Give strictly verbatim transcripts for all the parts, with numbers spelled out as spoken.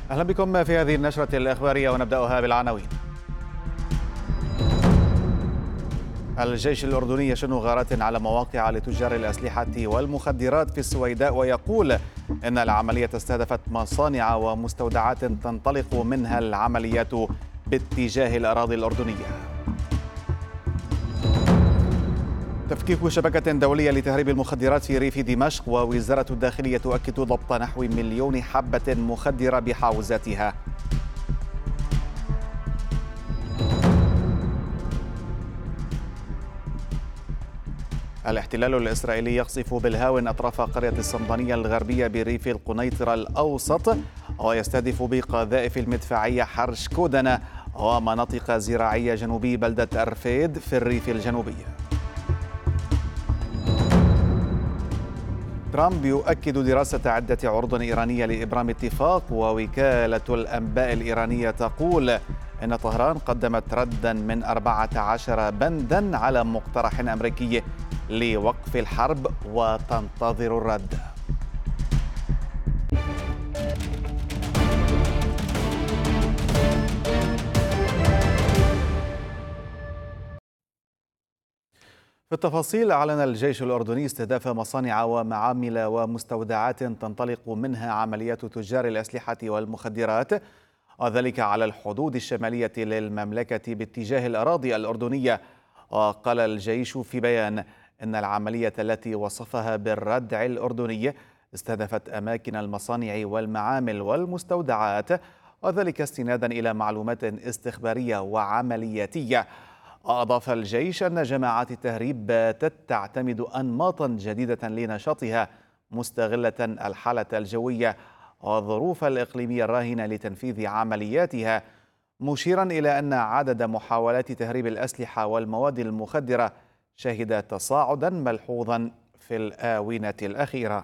أهلا بكم في هذه النشرة الإخبارية ونبدأها بالعناوين. الجيش الأردني يشن غارات على مواقع لتجار الأسلحة والمخدرات في السويداء، ويقول إن العملية استهدفت مصانع ومستودعات تنطلق منها العمليات باتجاه الأراضي الأردنية. تفكيك شبكة دولية لتهريب المخدرات في ريف دمشق، ووزارة الداخلية تؤكد ضبط نحو مليون حبة مخدرة بحوزتها. الاحتلال الإسرائيلي يقصف بالهاون أطراف قرية الصمدانية الغربية بريف القنيطرة الأوسط، ويستهدف بقذائف المدفعية حرش كودنة ومناطق زراعية جنوبي بلدة أرفيد في الريف الجنوبي. ترامب يؤكد دراسة عدة عروض إيرانية لإبرام اتفاق، ووكالة الأنباء الإيرانية تقول إن طهران قدمت ردا من أربعة عشر بندا على مقترح أمريكي لوقف الحرب وتنتظر الرد. في التفاصيل، أعلن الجيش الأردني استهداف مصانع ومعامل ومستودعات تنطلق منها عمليات تجار الأسلحة والمخدرات، وذلك على الحدود الشمالية للمملكة باتجاه الأراضي الأردنية. وقال الجيش في بيان إن العملية التي وصفها بالردع الأردني استهدفت أماكن المصانع والمعامل والمستودعات، وذلك استنادا إلى معلومات استخبارية وعملياتية. أضاف الجيش أن جماعات التهريب باتت تعتمد أنماطا جديدة لنشاطها، مستغلة الحالة الجوية والظروف الإقليمية الراهنة لتنفيذ عملياتها، مشيرا إلى أن عدد محاولات تهريب الأسلحة والمواد المخدرة شهد تصاعدا ملحوظا في الآونة الأخيرة.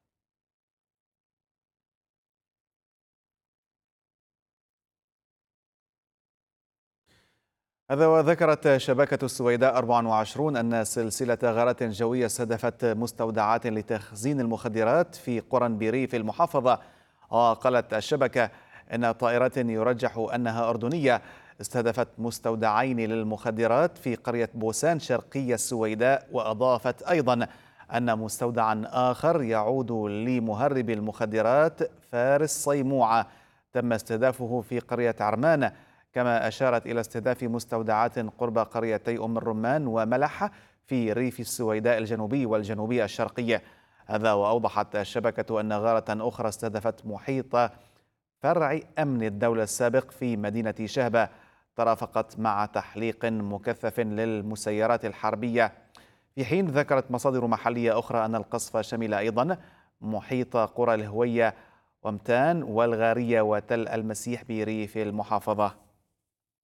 هذا وذكرت شبكة السويداء أربعة وعشرين أن سلسلة غارات جوية استهدفت مستودعات لتخزين المخدرات في قرى بريف المحافظة. وقالت الشبكة إن طائرات يرجح أنها أردنية استهدفت مستودعين للمخدرات في قرية بوسان شرقي السويداء. وأضافت أيضا أن مستودعا آخر يعود لمهرب المخدرات فارس صيموعة تم استهدافه في قرية عرمان، كما أشارت إلى استهداف مستودعات قرب قريتي أم الرمان وملح في ريف السويداء الجنوبي والجنوبي الشرقية. هذا وأوضحت الشبكة أن غارة أخرى استهدفت محيط فرع أمن الدولة السابق في مدينة شهبة، ترافقت مع تحليق مكثف للمسيرات الحربية. في حين ذكرت مصادر محلية أخرى أن القصف شمل أيضا محيط قرى الهوية ومتان والغارية وتل المسيح بريف المحافظة.